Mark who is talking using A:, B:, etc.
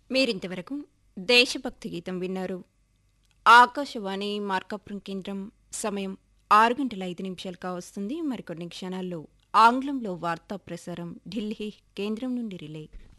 A: మీరింతవరకు దేశభక్తి గీతం విన్నారు. ఆకాశవాణి మార్కాపురం కేంద్రం సమయం 6 గంటల 5 నిమిషాలు కావస్తుంది. మరికొన్ని క్షణాల్లో ఆంగ్లంలో వార్తా ప్రసారం ఢిల్లీ కేంద్రం నుండి రిలే.